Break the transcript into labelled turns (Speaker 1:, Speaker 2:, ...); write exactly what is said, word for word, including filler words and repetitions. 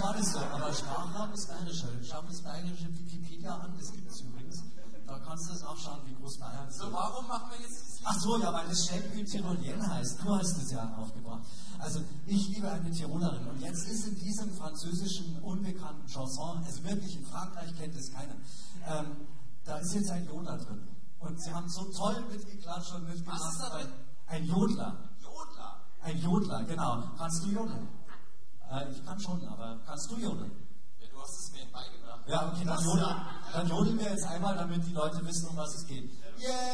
Speaker 1: war das so, aber Sprachraum ist Bayerischer. Schau das bayerische Wikipedia an, das gibt es übrigens. Da kannst du das nachschauen, wie groß Bayern ist.
Speaker 2: So, warum machen wir jetzt das?
Speaker 1: Ach so, ja, weil das Schelke Tirolien heißt. Du hast es ja aufgebracht. Also, ich liebe eine Tirolerin. Und jetzt ist in diesem französischen, unbekannten Chanson, also wirklich in Frankreich kennt es keiner, ähm, da ist jetzt ein Jodler drin. Und sie haben so toll mit Eklat schon mitgemacht.
Speaker 2: Was ist da drin?
Speaker 1: Ein Jodler.
Speaker 2: Jodler?
Speaker 1: Ein Jodler, genau. Kannst du jodeln? Äh, ich kann schon, aber kannst du jodeln?
Speaker 2: Ja, du hast es mir beigebracht.
Speaker 1: Ja, okay, dann jodeln, dann jodeln wir jetzt einmal, damit die Leute wissen, um was es geht. Yeah!